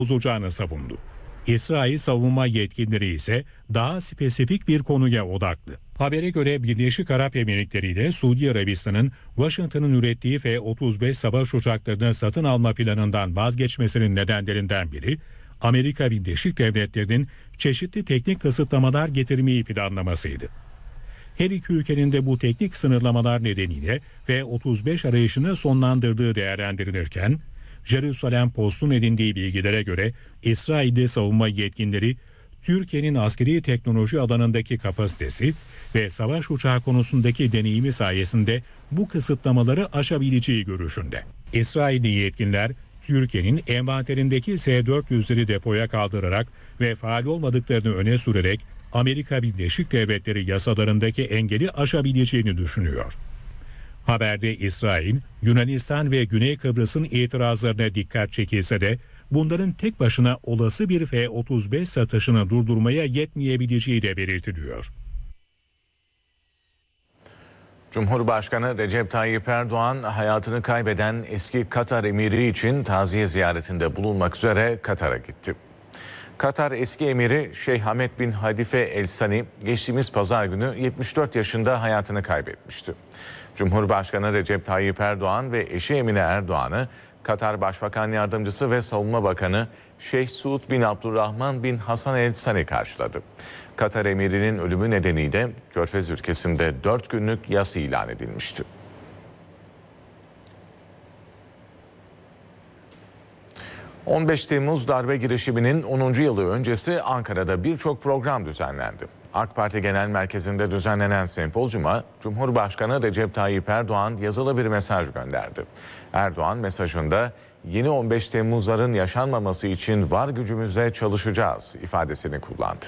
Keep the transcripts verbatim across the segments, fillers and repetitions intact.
bozacağını savundu. İsrail savunma yetkilileri ise daha spesifik bir konuya odaklı. Habere göre Birleşik Arap Emirlikleri ile Suudi Arabistan'ın Washington'ın ürettiği F otuz beş savaş uçaklarını satın alma planından vazgeçmesinin nedenlerinden biri, Amerika Birleşik Devletleri'nin çeşitli teknik kısıtlamalar getirmeyi planlamasıydı. Her iki ülkenin de bu teknik sınırlamalar nedeniyle F otuz beş arayışını sonlandırdığı değerlendirilirken, Jerusalem Post'un edindiği bilgilere göre İsrail'de savunma yetkilileri Türkiye'nin askeri teknoloji alanındaki kapasitesi ve savaş uçağı konusundaki deneyimi sayesinde bu kısıtlamaları aşabileceği görüşünde. İsrailli yetkililer Türkiye'nin envanterindeki S dört yüzleri depoya kaldırarak ve faal olmadıklarını öne sürerek Amerika Birleşik Devletleri yasalarındaki engeli aşabileceğini düşünüyor. Haberde İsrail, Yunanistan ve Güney Kıbrıs'ın itirazlarına dikkat çekilse de bunların tek başına olası bir F otuz beş satışını durdurmaya yetmeyebileceği de belirtiliyor. Cumhurbaşkanı Recep Tayyip Erdoğan hayatını kaybeden eski Katar emiri için taziye ziyaretinde bulunmak üzere Katar'a gitti. Katar eski emiri Şeyh Hamad bin Halife El Sani geçtiğimiz pazar günü yetmiş dört yaşında hayatını kaybetmişti. Cumhurbaşkanı Recep Tayyip Erdoğan ve eşi Emine Erdoğan'ı Katar Başbakan Yardımcısı ve Savunma Bakanı Şeyh Suud bin Abdurrahman bin Hasan El Sani karşıladı. Katar emirinin ölümü nedeniyle Körfez ülkesinde dört günlük yas ilan edilmişti. on beş Temmuz darbe girişiminin onuncu yılı öncesi Ankara'da birçok program düzenlendi. AK Parti Genel Merkezi'nde düzenlenen sempozyuma Cumhurbaşkanı Recep Tayyip Erdoğan yazılı bir mesaj gönderdi. Erdoğan mesajında yeni on beş Temmuzların yaşanmaması için var gücümüzle çalışacağız ifadesini kullandı.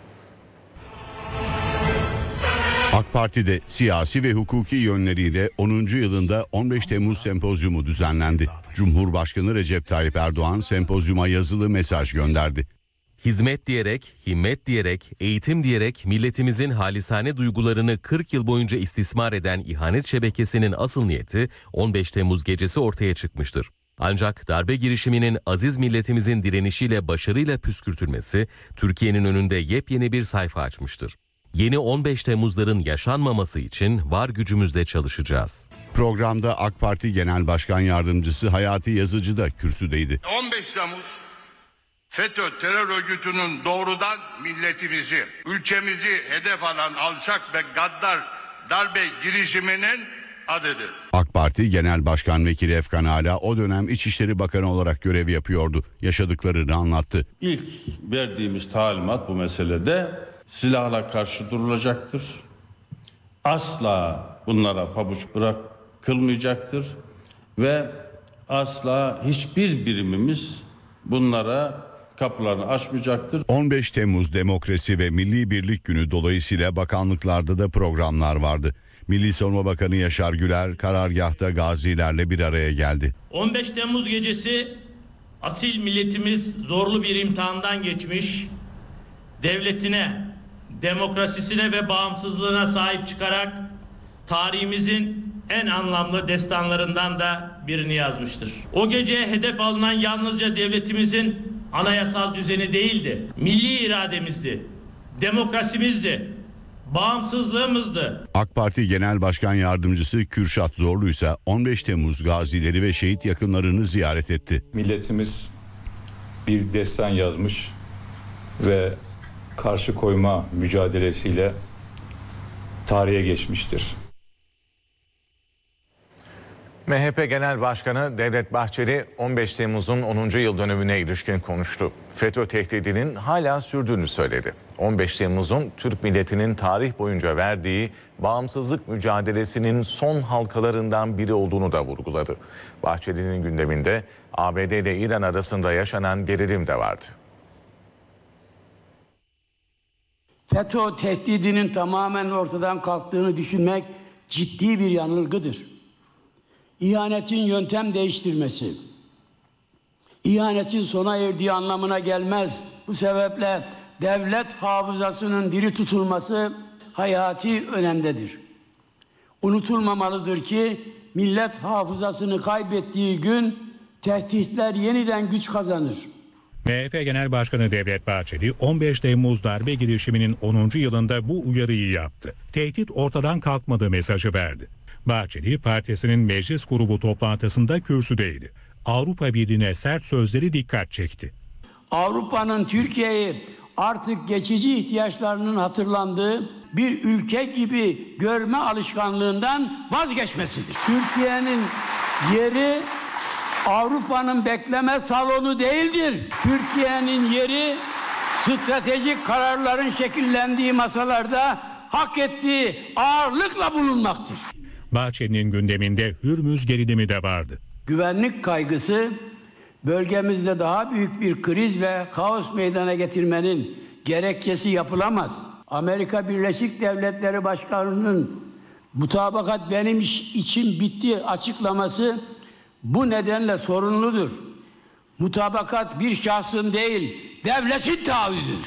AK Parti'de siyasi ve hukuki yönleriyle onuncu yılında on beş Temmuz sempozyumu düzenlendi. Cumhurbaşkanı Recep Tayyip Erdoğan sempozyuma yazılı mesaj gönderdi. Hizmet diyerek, himmet diyerek, eğitim diyerek milletimizin halisane duygularını kırk yıl boyunca istismar eden ihanet şebekesinin asıl niyeti on beş Temmuz gecesi ortaya çıkmıştır. Ancak darbe girişiminin aziz milletimizin direnişiyle başarıyla püskürtülmesi Türkiye'nin önünde yepyeni bir sayfa açmıştır. Yeni on beş Temmuzların yaşanmaması için var gücümüzle çalışacağız. Programda AK Parti Genel Başkan Yardımcısı Hayati Yazıcı da kürsüdeydi. on beş Temmuz FETÖ terör örgütünün doğrudan milletimizi, ülkemizi hedef alan alçak ve gaddar darbe girişiminin adıdır. AK Parti Genel Başkan Vekili Efkan Ala o dönem İçişleri Bakanı olarak görev yapıyordu. Yaşadıklarını anlattı. İlk verdiğimiz talimat bu meselede silahla karşı durulacaktır. Asla bunlara pabuç bırakılmayacaktır ve asla hiçbir birimimiz bunlara kapılarını açmayacaktır. on beş Temmuz Demokrasi ve Milli Birlik Günü dolayısıyla bakanlıklarda da programlar vardı. Milli Savunma Bakanı Yaşar Güler karargahta gazilerle bir araya geldi. on beş Temmuz gecesi asil milletimiz zorlu bir imtihandan geçmiş, devletine, demokrasisine ve bağımsızlığına sahip çıkarak tarihimizin en anlamlı destanlarından da birini yazmıştır. O gece hedef alınan yalnızca devletimizin anayasal düzeni değildi, milli irademizdi, demokrasimizdi, bağımsızlığımızdı. AK Parti Genel Başkan Yardımcısı Kürşat Zorlu ise on beş Temmuz gazileri ve şehit yakınlarını ziyaret etti. Milletimiz bir destan yazmış ve karşı koyma mücadelesiyle tarihe geçmiştir. M H P Genel Başkanı Devlet Bahçeli on beş Temmuz'un onuncu yıl dönümüne ilişkin konuştu. FETÖ tehdidinin hala sürdüğünü söyledi. on beş Temmuz'un Türk milletinin tarih boyunca verdiği bağımsızlık mücadelesinin son halkalarından biri olduğunu da vurguladı. Bahçeli'nin gündeminde A B D ile İran arasında yaşanan gerilim de vardı. FETÖ tehdidinin tamamen ortadan kalktığını düşünmek ciddi bir yanılgıdır. İhanetin yöntem değiştirmesi, ihanetin sona erdiği anlamına gelmez. Bu sebeple devlet hafızasının diri tutulması hayati önemdedir. Unutulmamalıdır ki millet hafızasını kaybettiği gün tehditler yeniden güç kazanır. M H P Genel Başkanı Devlet Bahçeli on beş Temmuz darbe girişiminin onuncu yılında bu uyarıyı yaptı. Tehdit ortadan kalkmadı mesajı verdi. Bahçeli partisinin meclis grubu toplantısında kürsüdeydi. Avrupa Birliği'ne sert sözleri dikkat çekti. Avrupa'nın Türkiye'yi artık geçici ihtiyaçlarının hatırlandığı bir ülke gibi görme alışkanlığından vazgeçmesidir. Türkiye'nin yeri Avrupa'nın bekleme salonu değildir. Türkiye'nin yeri stratejik kararların şekillendiği masalarda hak ettiği ağırlıkla bulunmaktır. Bahçeli'nin gündeminde Hürmüz gerilimi de vardı. Güvenlik kaygısı bölgemizde daha büyük bir kriz ve kaos meydana getirmenin gerekçesi yapılamaz. Amerika Birleşik Devletleri Başkanı'nın mutabakat benim iş için bitti açıklaması bu nedenle sorunludur. Mutabakat bir şahsın değil, devletin taahhüdüdür.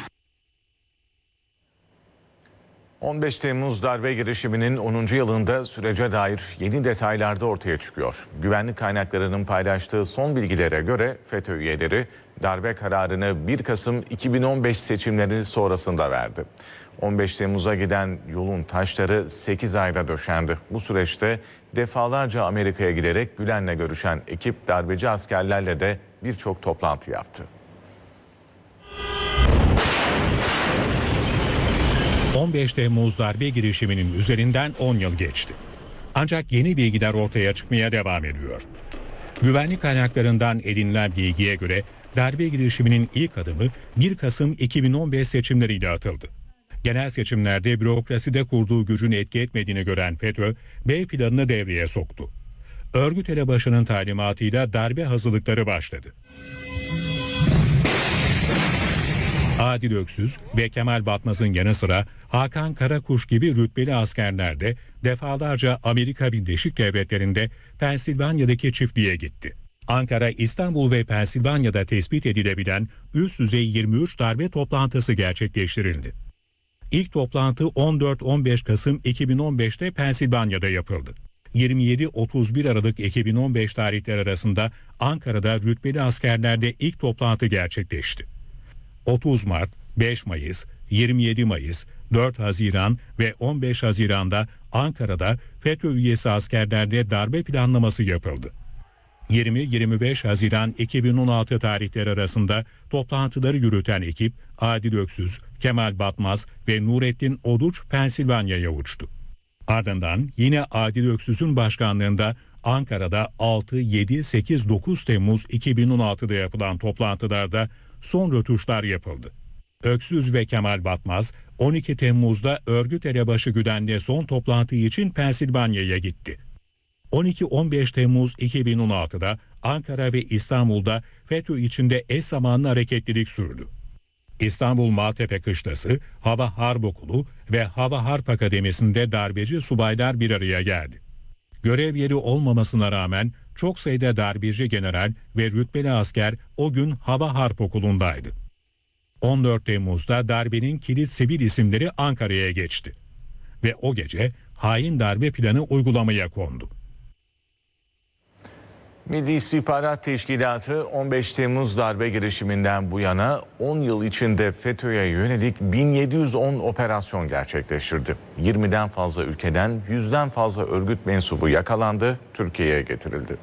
on beş Temmuz darbe girişiminin onuncu yılında sürece dair yeni detaylar da ortaya çıkıyor. Güvenlik kaynaklarının paylaştığı son bilgilere göre FETÖ üyeleri darbe kararını bir Kasım iki bin on beş seçimleri sonrasında verdi. on beş Temmuz'a giden yolun taşları sekiz ayda döşendi. Bu süreçte defalarca Amerika'ya giderek Gülen'le görüşen ekip darbeci askerlerle de birçok toplantı yaptı. on beş Temmuz darbe girişiminin üzerinden on yıl geçti. Ancak yeni bilgiler ortaya çıkmaya devam ediyor. Güvenlik kaynaklarından edinilen bilgiye göre darbe girişiminin ilk adımı bir Kasım iki bin on beş seçimleriyle atıldı. Genel seçimlerde bürokraside kurduğu gücün etki etmediğini gören FETÖ, B planını devreye soktu. Örgüt elebaşının talimatıyla darbe hazırlıkları başladı. Adil Öksüz ve Kemal Batmaz'ın yanı sıra Hakan Karakuş gibi rütbeli askerler de defalarca Amerika Birleşik Devletleri'nde Pensilvanya'daki çiftliğe gitti. Ankara, İstanbul ve Pensilvanya'da tespit edilebilen üst düzey yirmi üç darbe toplantısı gerçekleştirildi. İlk toplantı on dört on beş Kasım iki bin on beş'te Pensilvanya'da yapıldı. yirmi yedi otuz bir Aralık iki bin on beş tarihleri arasında Ankara'da rütbeli askerlerde ilk toplantı gerçekleşti. otuz Mart, beş Mayıs, yirmi yedi Mayıs, dört Haziran ve on beş Haziran'da Ankara'da FETÖ üyesi askerlerde darbe planlaması yapıldı. yirmi yirmi beş Haziran iki bin on altı tarihleri arasında toplantıları yürüten ekip Adil Öksüz, Kemal Batmaz ve Nurettin Oduç Pensilvanya'ya uçtu. Ardından yine Adil Öksüz'ün başkanlığında Ankara'da altı, yedi, sekiz, dokuz Temmuz iki bin on altı'da yapılan toplantılarda son rötuşlar yapıldı. Öksüz ve Kemal Batmaz on iki Temmuz'da örgüt elebaşı Gülen'le son toplantı için Pensilvanya'ya gitti. on iki on beş Temmuz iki bin on altı'da Ankara ve İstanbul'da FETÖ içinde eş zamanlı hareketlilik sürdü. İstanbul Maltepe Kışlası, Hava Harp Okulu ve Hava Harp Akademisi'nde darbeci subaylar bir araya geldi. Görev yeri olmamasına rağmen çok sayıda darbeci general ve rütbeli asker o gün Hava Harp Okulu'ndaydı. on dört Temmuz'da darbenin kilit sivil isimleri Ankara'ya geçti. Ve o gece hain darbe planı uygulamaya kondu. Milli İstihbarat Teşkilatı on beş Temmuz darbe girişiminden bu yana on yıl içinde FETÖ'ye yönelik bin yedi yüz on operasyon gerçekleştirdi. yirmi'den fazla ülkeden yüz'den fazla örgüt mensubu yakalandı, Türkiye'ye getirildi.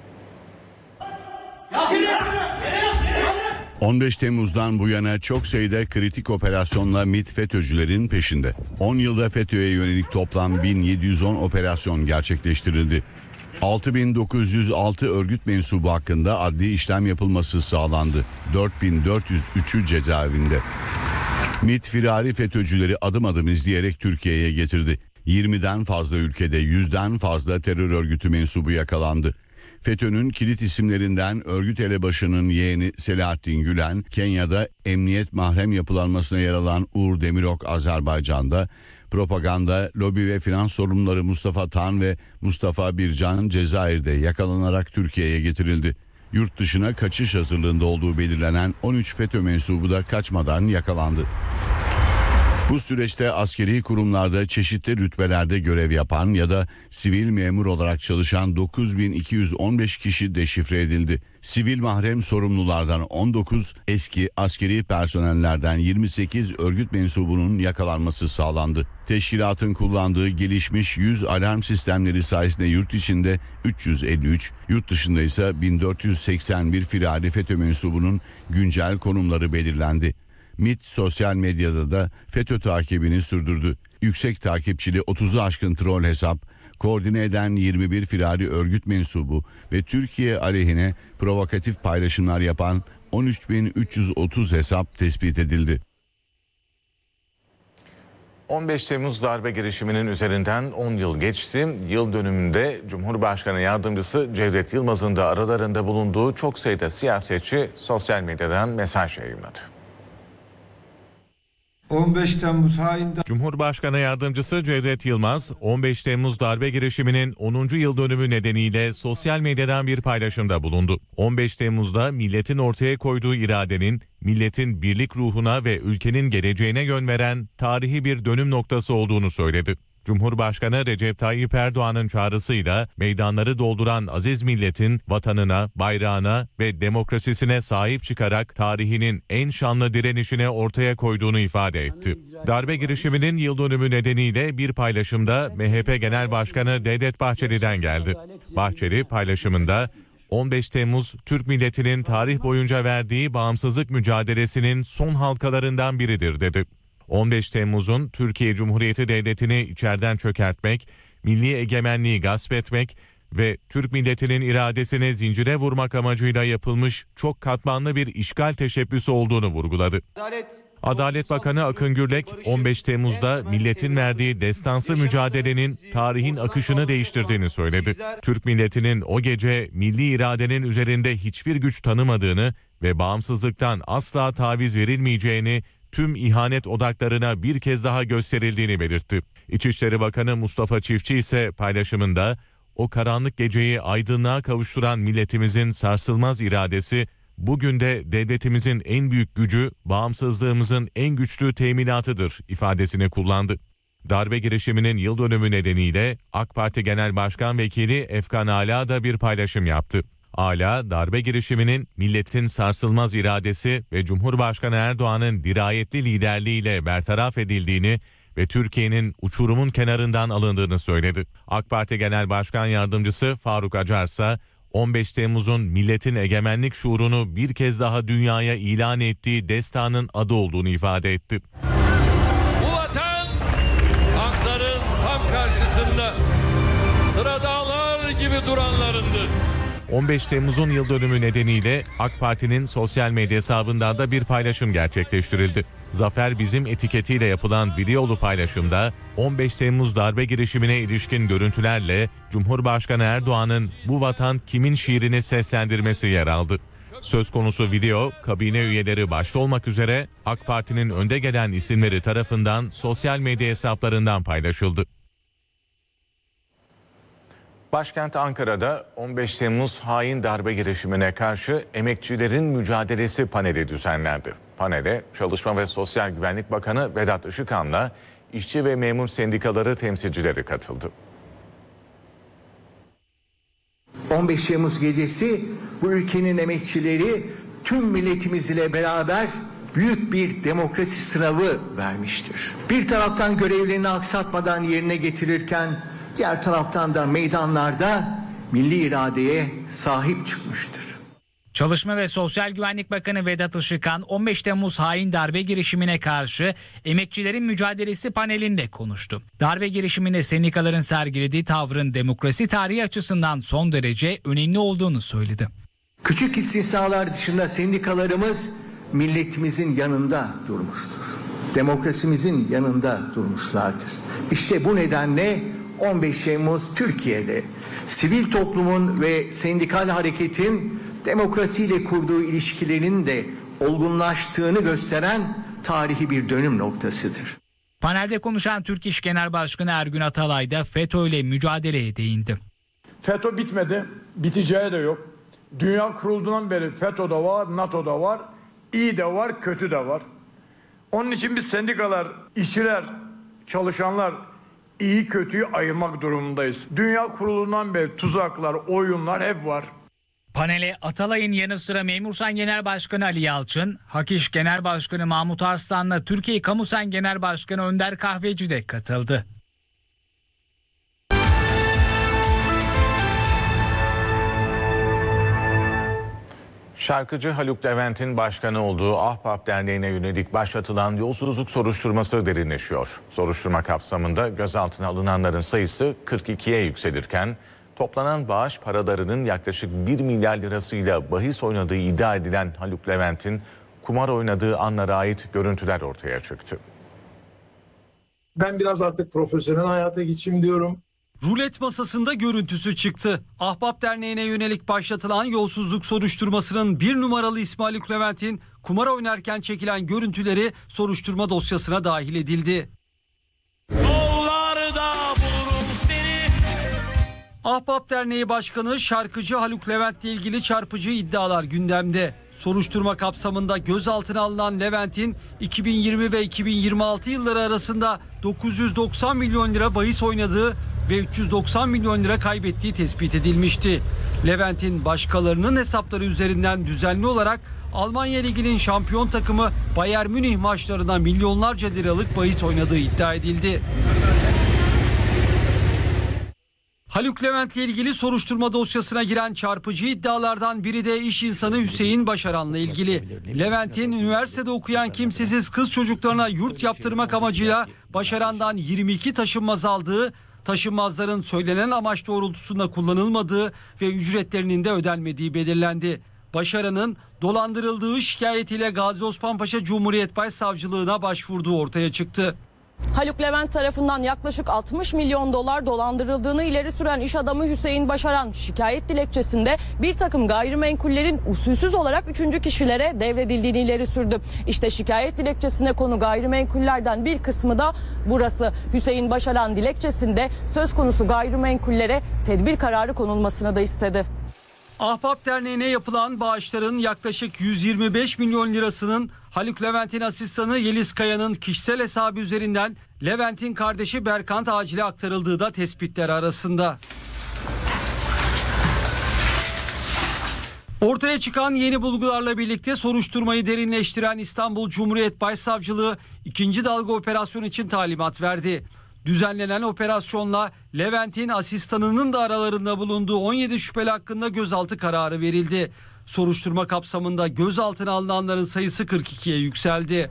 on beş Temmuz'dan bu yana çok sayıda kritik operasyonla MİT FETÖ'cülerin peşinde. on yılda FETÖ'ye yönelik toplam bin yedi yüz on operasyon gerçekleştirildi. altı bin dokuz yüz altı örgüt mensubu hakkında adli işlem yapılması sağlandı. dört bin dört yüz üç'ü cezaevinde. MİT firari FETÖ'cüleri adım adım izleyerek Türkiye'ye getirdi. yirmi'den fazla ülkede yüz'den fazla terör örgütü mensubu yakalandı. FETÖ'nün kilit isimlerinden örgüt elebaşının yeğeni Selahattin Gülen, Kenya'da emniyet mahrem yapılanmasına yer alan Uğur Demirok Azerbaycan'da, propaganda, lobi ve finans sorumluları Mustafa Tan ve Mustafa Bircan Cezayir'de yakalanarak Türkiye'ye getirildi. Yurt dışına kaçış hazırlığında olduğu belirlenen on üç FETÖ mensubu da kaçmadan yakalandı. Bu süreçte askeri kurumlarda çeşitli rütbelerde görev yapan ya da sivil memur olarak çalışan dokuz bin iki yüz on beş kişi deşifre edildi. Sivil mahrem sorumlulardan on dokuz, eski askeri personellerden yirmi sekiz örgüt mensubunun yakalanması sağlandı. Teşkilatın kullandığı gelişmiş yüz alarm sistemleri sayesinde yurt içinde üç yüz elli üç, yurt dışında ise bin dört yüz seksen bir firari FETÖ mensubunun güncel konumları belirlendi. MİT sosyal medyada da FETÖ takibini sürdürdü. Yüksek takipçili otuzu aşkın troll hesap, koordine eden yirmi bir firari örgüt mensubu ve Türkiye aleyhine provokatif paylaşımlar yapan on üç bin üç yüz otuz hesap tespit edildi. on beş Temmuz darbe girişiminin üzerinden on yıl geçti. Yıl dönümünde Cumhurbaşkanı Yardımcısı Cevdet Yılmaz'ın da aralarında bulunduğu çok sayıda siyasetçi sosyal medyadan mesaj yayınladı. on beş Temmuz hain Cumhurbaşkanı Yardımcısı Cevdet Yılmaz, on beş Temmuz darbe girişiminin onuncu yıl dönümü nedeniyle sosyal medyadan bir paylaşımda bulundu. on beş Temmuz'da milletin ortaya koyduğu iradenin, milletin birlik ruhuna ve ülkenin geleceğine yön veren tarihi bir dönüm noktası olduğunu söyledi. Cumhurbaşkanı Recep Tayyip Erdoğan'ın çağrısıyla meydanları dolduran aziz milletin vatanına, bayrağına ve demokrasisine sahip çıkarak tarihinin en şanlı direnişine ortaya koyduğunu ifade etti. Darbe girişiminin yıl dönümü nedeniyle bir paylaşımda M H P Genel Başkanı Devlet Bahçeli'den geldi. Bahçeli paylaşımında on beş Temmuz Türk milletinin tarih boyunca verdiği bağımsızlık mücadelesinin son halkalarından biridir dedi. on beş Temmuz'un Türkiye Cumhuriyeti Devleti'ni içeriden çökertmek, milli egemenliği gasp etmek ve Türk milletinin iradesini zincire vurmak amacıyla yapılmış çok katmanlı bir işgal teşebbüsü olduğunu vurguladı. Adalet Bakanı Akın Gürlek, on beş Temmuz'da milletin verdiği destansı mücadelenin tarihin akışını değiştirdiğini söyledi. Türk milletinin o gece milli iradenin üzerinde hiçbir güç tanımadığını ve bağımsızlıktan asla taviz verilmeyeceğini, tüm ihanet odaklarına bir kez daha gösterildiğini belirtti. İçişleri Bakanı Mustafa Çiftçi ise paylaşımında, o karanlık geceyi aydınlığa kavuşturan milletimizin sarsılmaz iradesi, bugün de devletimizin en büyük gücü, bağımsızlığımızın en güçlü teminatıdır ifadesini kullandı. Darbe girişiminin yıl dönümü nedeniyle AK Parti Genel Başkan Vekili Efkan Ala da bir paylaşım yaptı. Ala, darbe girişiminin milletin sarsılmaz iradesi ve Cumhurbaşkanı Erdoğan'ın dirayetli liderliğiyle bertaraf edildiğini ve Türkiye'nin uçurumun kenarından alındığını söyledi. AK Parti Genel Başkan Yardımcısı Faruk Acar ise on beş Temmuz'un milletin egemenlik şuurunu bir kez daha dünyaya ilan ettiği destanın adı olduğunu ifade etti. Bu vatan tankların tam karşısında sıra dağlar gibi duranlarındır. on beş Temmuz'un yıl dönümü nedeniyle AK Parti'nin sosyal medya hesabından da bir paylaşım gerçekleştirildi. Zafer Bizim etiketiyle yapılan videolu paylaşımda on beş Temmuz darbe girişimine ilişkin görüntülerle Cumhurbaşkanı Erdoğan'ın "Bu vatan kimin" şiirini seslendirmesi yer aldı. Söz konusu video, kabine üyeleri başta olmak üzere AK Parti'nin önde gelen isimleri tarafından sosyal medya hesaplarından paylaşıldı. Başkent Ankara'da on beş Temmuz hain darbe girişimine karşı emekçilerin mücadelesi paneli düzenlendi. Panele Çalışma ve Sosyal Güvenlik Bakanı Vedat Işıkhan'la işçi ve memur sendikaları temsilcileri katıldı. on beş Temmuz gecesi bu ülkenin emekçileri tüm milletimiz ile beraber büyük bir demokrasi sınavı vermiştir. Bir taraftan görevlerini aksatmadan yerine getirirken diğer taraftan da meydanlarda milli iradeye sahip çıkmıştır. Çalışma ve Sosyal Güvenlik Bakanı Vedat Işıkhan on beş Temmuz hain darbe girişimine karşı emekçilerin mücadelesi panelinde konuştu. Darbe girişiminde sendikaların sergilediği tavrın demokrasi tarihi açısından son derece önemli olduğunu söyledi. Küçük istisnalar dışında sendikalarımız milletimizin yanında durmuştur. Demokrasimizin yanında durmuşlardır. İşte bu nedenle on beş Temmuz Türkiye'de sivil toplumun ve sendikal hareketin demokrasiyle kurduğu ilişkilerin de olgunlaştığını gösteren tarihi bir dönüm noktasıdır. Panelde konuşan Türk İş Genel Başkanı Ergün Atalay da FETÖ ile mücadeleye değindi. FETÖ bitmedi, biteceği de yok. Dünya kurulduğundan beri FETÖ'de var, NATO'da var, iyi de var, kötü de var. Onun için biz sendikalar, işçiler, çalışanlar iyi kötüyü ayırmak durumundayız. Dünya kurulundan beri tuzaklar, oyunlar hep var. Panele Atalay'ın yanı sıra Memursan Genel Başkanı Ali Yalçın, Hak İş Genel Başkanı Mahmut Arslan'la Türkiye Kamusen Genel Başkanı Önder Kahveci de katıldı. Şarkıcı Haluk Levent'in başkanı olduğu Ahbap Derneği'ne yönelik başlatılan yolsuzluk soruşturması derinleşiyor. Soruşturma kapsamında gözaltına alınanların sayısı kırk ikiye yükselirken toplanan bağış paralarının yaklaşık bir milyar lirasıyla bahis oynadığı iddia edilen Haluk Levent'in kumar oynadığı anlara ait görüntüler ortaya çıktı. Ben biraz artık profesyonel hayata geçeyim diyorum. Rulet masasında görüntüsü çıktı. Ahbap Derneği'ne yönelik başlatılan yolsuzluk soruşturmasının bir numaralı ismi Haluk Levent'in kumar oynarken çekilen görüntüleri soruşturma dosyasına dahil edildi. Ahbap Derneği Başkanı şarkıcı Haluk Levent'le ilgili çarpıcı iddialar gündemde. Soruşturma kapsamında gözaltına alınan Levent'in iki bin yirmi ve iki bin yirmi altı yılları arasında dokuz yüz doksan milyon lira bahis oynadığı ve üç yüz doksan milyon lira kaybettiği tespit edilmişti. Levent'in başkalarının hesapları üzerinden düzenli olarak Almanya Ligi'nin şampiyon takımı Bayern Münih maçlarına milyonlarca liralık bahis oynadığı iddia edildi. Haluk Levent'le ilgili soruşturma dosyasına giren çarpıcı iddialardan biri de iş insanı Hüseyin Başaran'la ilgili. Levent'in üniversitede okuyan kimsesiz kız çocuklarına yurt yaptırmak amacıyla Başaran'dan yirmi iki taşınmaz aldığı, taşınmazların söylenen amaç doğrultusunda kullanılmadığı ve ücretlerinin de ödenmediği belirlendi. Başaran'ın dolandırıldığı şikayetiyle Gazi Osman Paşa Cumhuriyet Başsavcılığına başvurduğu ortaya çıktı. Haluk Levent tarafından yaklaşık altmış milyon dolar dolandırıldığını ileri süren iş adamı Hüseyin Başaran şikayet dilekçesinde bir takım gayrimenkullerin usulsüz olarak üçüncü kişilere devredildiğini ileri sürdü. İşte şikayet dilekçesine konu gayrimenkullerden bir kısmı da burası. Hüseyin Başaran dilekçesinde söz konusu gayrimenkullere tedbir kararı konulmasını da istedi. Ahbap Derneği'ne yapılan bağışların yaklaşık yüz yirmi beş milyon lirasının Haluk Levent'in asistanı Yeliz Kaya'nın kişisel hesabı üzerinden Levent'in kardeşi Berkant Acil'e aktarıldığı da tespitler arasında. Ortaya çıkan yeni bulgularla birlikte soruşturmayı derinleştiren İstanbul Cumhuriyet Başsavcılığı ikinci dalga operasyon için talimat verdi. Düzenlenen operasyonla Levent'in asistanının da aralarında bulunduğu on yedi şüpheli hakkında gözaltı kararı verildi. Soruşturma kapsamında gözaltına alınanların sayısı kırk ikiye yükseldi.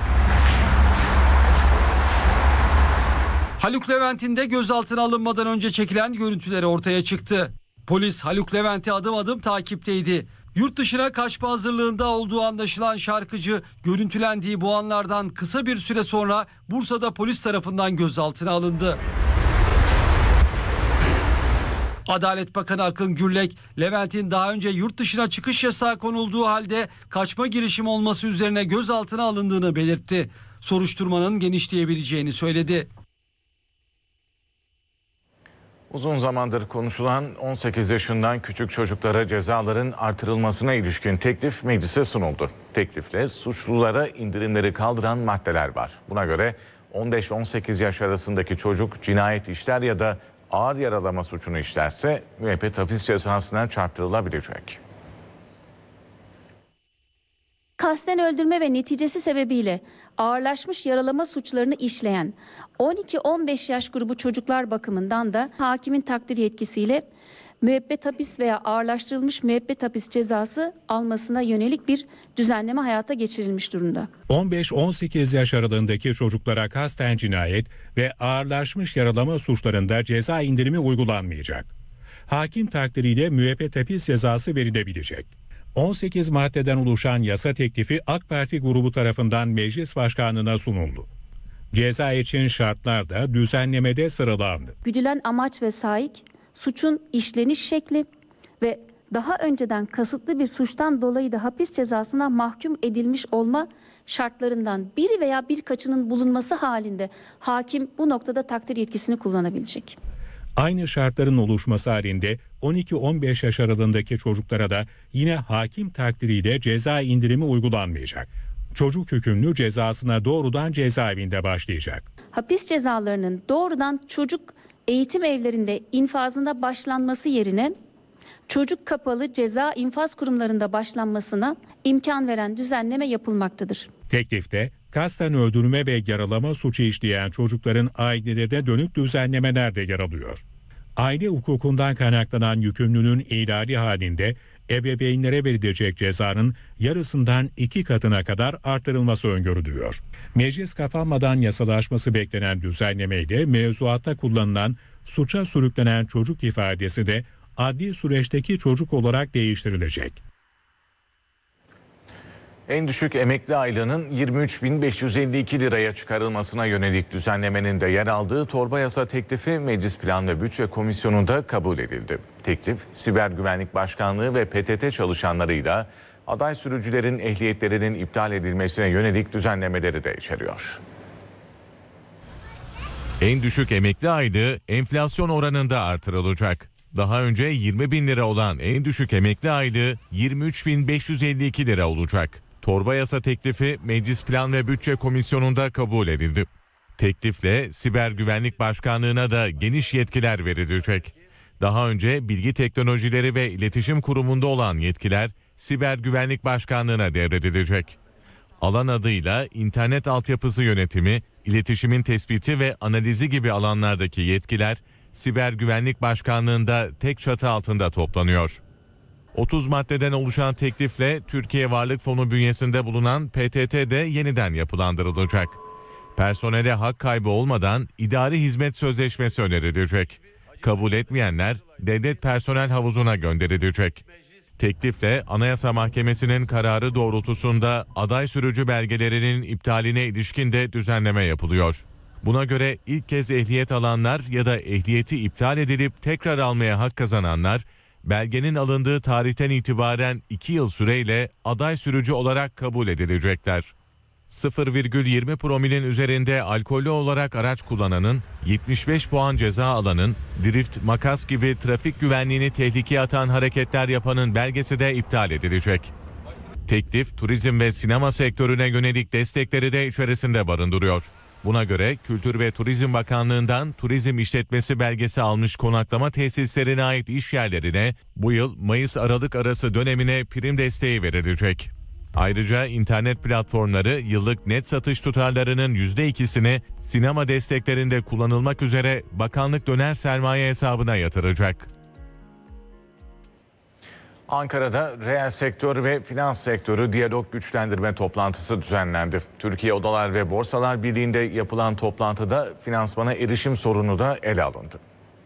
Haluk Levent'in de gözaltına alınmadan önce çekilen görüntüleri ortaya çıktı. Polis Haluk Levent'i adım adım takipteydi. Yurt dışına kaçma hazırlığında olduğu anlaşılan şarkıcı görüntülendiği bu anlardan kısa bir süre sonra Bursa'da polis tarafından gözaltına alındı. Adalet Bakanı Akın Gürlek, Levent'in daha önce yurt dışına çıkış yasağı konulduğu halde kaçma girişimi olması üzerine gözaltına alındığını belirtti. Soruşturmanın genişleyebileceğini söyledi. Uzun zamandır konuşulan on sekiz yaşından küçük çocuklara cezaların artırılmasına ilişkin teklif meclise sunuldu. Teklifle suçlulara indirimleri kaldıran maddeler var. Buna göre on beş on sekiz yaş arasındaki çocuk cinayet işler ya da ağır yaralama suçunu işlerse müebbet hapis cezasına çarptırılabilecek. Kasten öldürme ve neticesi sebebiyle ağırlaşmış yaralama suçlarını işleyen on iki on beş yaş grubu çocuklar bakımından da hakimin takdir yetkisiyle müebbet hapis veya ağırlaştırılmış müebbet hapis cezası almasına yönelik bir düzenleme hayata geçirilmiş durumda. on beş on sekiz yaş aralığındaki çocuklara kasten cinayet ve ağırlaşmış yaralama suçlarında ceza indirimi uygulanmayacak. Hakim takdiriyle müebbet hapis cezası verilebilecek. on sekiz maddeden oluşan yasa teklifi AK Parti grubu tarafından meclis başkanlığına sunuldu. Ceza için şartlar da düzenlemede sıralandı. Güdülen amaç ve saik, suçun işleniş şekli ve daha önceden kasıtlı bir suçtan dolayı da hapis cezasına mahkum edilmiş olma şartlarından biri veya birkaçının bulunması halinde hakim bu noktada takdir yetkisini kullanabilecek. Aynı şartların oluşması halinde on iki on beş yaş aralığındaki çocuklara da yine hakim takdiriyle ceza indirimi uygulanmayacak. çocuk hükümlü cezasına doğrudan cezaevinde başlayacak. Hapis cezalarının doğrudan çocuk eğitim evlerinde infazında başlanması yerine çocuk kapalı ceza infaz kurumlarında başlanmasına imkan veren düzenleme yapılmaktadır. Teklifte kasten öldürme ve yaralama suçu işleyen çocukların ailelerine dönük düzenlemeler de yer alıyor. Aile hukukundan kaynaklanan yükümlülüğün ihlali halinde ebeveynlere verilecek cezanın yarısından iki katına kadar artırılması öngörülüyor. Meclis kapanmadan yasalaşması beklenen düzenlemeyle mevzuatta kullanılan suça sürüklenen çocuk ifadesi de adli süreçteki çocuk olarak değiştirilecek. En düşük emekli aylığının yirmi üç bin beş yüz elli iki liraya çıkarılmasına yönelik düzenlemenin de yer aldığı torba yasa teklifi Meclis Plan ve Bütçe Komisyonu'nda kabul edildi. Teklif, Siber Güvenlik Başkanlığı ve P T T çalışanlarıyla aday sürücülerin ehliyetlerinin iptal edilmesine yönelik düzenlemeleri de içeriyor. En düşük emekli aylığı enflasyon oranında artırılacak. Daha önce yirmi bin lira olan en düşük emekli aylığı yirmi üç bin beş yüz elli iki lira olacak. Torba yasa teklifi Meclis Plan ve Bütçe Komisyonu'nda kabul edildi. Teklifle Siber Güvenlik Başkanlığı'na da geniş yetkiler verilecek. Daha önce Bilgi Teknolojileri ve İletişim Kurumu'nda olan yetkiler Siber Güvenlik Başkanlığı'na devredilecek. Alan adıyla internet altyapısı yönetimi, iletişimin tespiti ve analizi gibi alanlardaki yetkiler Siber Güvenlik Başkanlığı'nda tek çatı altında toplanıyor. otuz maddeden oluşan teklifle Türkiye Varlık Fonu bünyesinde bulunan P T T de yeniden yapılandırılacak. Personele hak kaybı olmadan idari hizmet sözleşmesi önerilecek. Kabul etmeyenler devlet personel havuzuna gönderilecek. Teklifle Anayasa Mahkemesi'nin kararı doğrultusunda aday sürücü belgelerinin iptaline ilişkin de düzenleme yapılıyor. Buna göre ilk kez ehliyet alanlar ya da ehliyeti iptal edilip tekrar almaya hak kazananlar, belgenin alındığı tarihten itibaren iki yıl süreyle aday sürücü olarak kabul edilecekler. sıfır virgül yirmi promilin üzerinde alkollü olarak araç kullananın, yetmiş beş puan ceza alanın, drift, makas gibi trafik güvenliğini tehlikeye atan hareketler yapanın belgesi de iptal edilecek. Teklif, turizm ve sinema sektörüne yönelik destekleri de içerisinde barındırıyor. Buna göre Kültür ve Turizm Bakanlığı'ndan turizm işletmesi belgesi almış konaklama tesislerine ait iş yerlerine bu yıl Mayıs-Aralık arası dönemine prim desteği verilecek. Ayrıca internet platformları yıllık net satış tutarlarının yüzde ikisini sinema desteklerinde kullanılmak üzere bakanlık döner sermaye hesabına yatıracak. Ankara'da reel sektör ve finans sektörü diyalog güçlendirme toplantısı düzenlendi. Türkiye Odalar ve Borsalar Birliği'nde yapılan toplantıda finansmana erişim sorunu da ele alındı.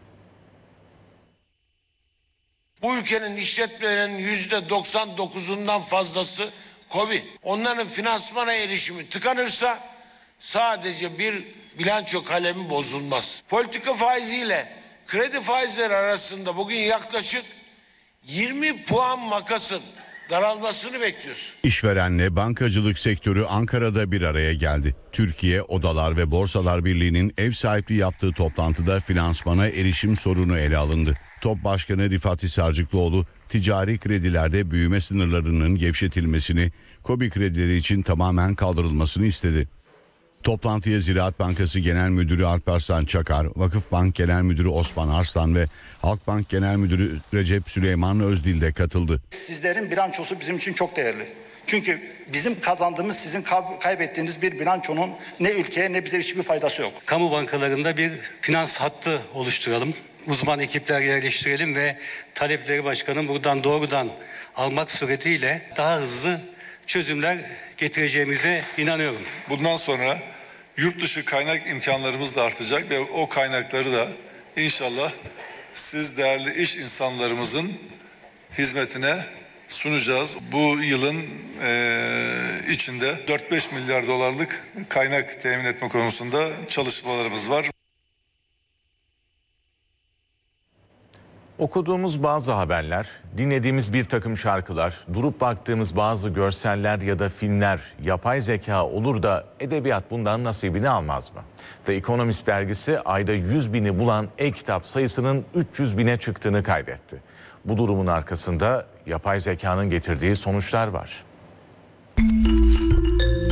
Bu ülkenin işletmelerinin yüzde doksan dokuzundan fazlası KOBİ. Onların finansmana erişimi tıkanırsa sadece bir bilanço kalemi bozulmaz. Politika faiziyle kredi faizleri arasında bugün yaklaşık yirmi puan makasın daralmasını bekliyoruz. İşverenle bankacılık sektörü Ankara'da bir araya geldi. Türkiye Odalar ve Borsalar Birliği'nin ev sahipliği yaptığı toplantıda finansmana erişim sorunu ele alındı. Top Başkanı Rifat Hisarcıklıoğlu, ticari kredilerde büyüme sınırlarının gevşetilmesini, KOBİ kredileri için tamamen kaldırılmasını istedi. Toplantıya Ziraat Bankası Genel Müdürü Alparslan Çakar, Vakıfbank Genel Müdürü Osman Arslan ve Halkbank Genel Müdürü Recep Süleyman Özdil de katıldı. Sizlerin bilançosu bizim için çok değerli. Çünkü bizim kazandığımız, sizin kaybettiğiniz bir bilançonun ne ülkeye ne bize hiçbir faydası yok. Kamu bankalarında bir finans hattı oluşturalım. Uzman ekipler yerleştirelim ve talepleri başkanın buradan doğrudan almak suretiyle daha hızlı çözümler getireceğimize inanıyorum. Bundan sonra yurt dışı kaynak imkanlarımız da artacak ve o kaynakları da inşallah siz değerli iş insanlarımızın hizmetine sunacağız. Bu yılın e, içinde dört beş milyar dolarlık kaynak temin etme konusunda çalışmalarımız var. Okuduğumuz bazı haberler, dinlediğimiz bir takım şarkılar, durup baktığımız bazı görseller ya da filmler yapay zeka olur da edebiyat bundan nasibini almaz mı? The Economist dergisi ayda yüz bini bulan e-kitap sayısının üç yüz bine çıktığını kaydetti. Bu durumun arkasında yapay zekanın getirdiği sonuçlar var.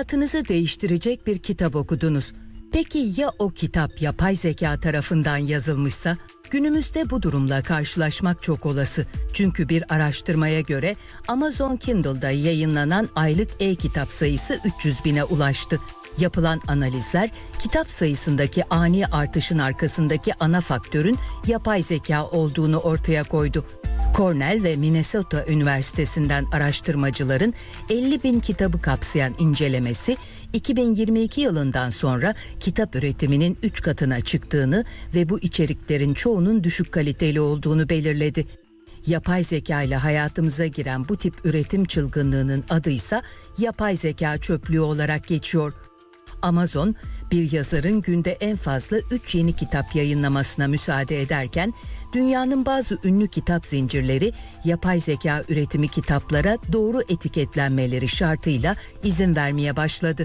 Hayatınızı değiştirecek bir kitap okudunuz. Peki ya o kitap yapay zeka tarafından yazılmışsa? Günümüzde bu durumla karşılaşmak çok olası. Çünkü bir araştırmaya göre Amazon Kindle'da yayınlanan aylık e-kitap sayısı üç yüz bine ulaştı. Yapılan analizler kitap sayısındaki ani artışın arkasındaki ana faktörün yapay zeka olduğunu ortaya koydu. Cornell ve Minnesota Üniversitesi'nden araştırmacıların elli bin kitabı kapsayan incelemesi iki bin yirmi iki yılından sonra kitap üretiminin üç katına çıktığını ve bu içeriklerin çoğunun düşük kaliteli olduğunu belirledi. Yapay zeka ile hayatımıza giren bu tip üretim çılgınlığının adıysa yapay zeka çöplüğü olarak geçiyor. Amazon, bir yazarın günde en fazla üç yeni kitap yayınlamasına müsaade ederken, dünyanın bazı ünlü kitap zincirleri yapay zeka üretimi kitaplara doğru etiketlenmeleri şartıyla izin vermeye başladı.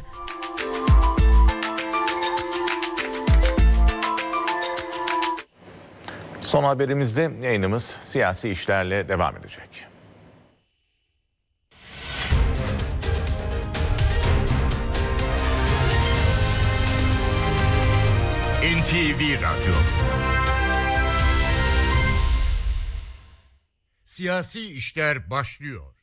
Son haberimizde yayınımız siyasi işlerle devam edecek. N T V Radyo. Siyasi işler başlıyor.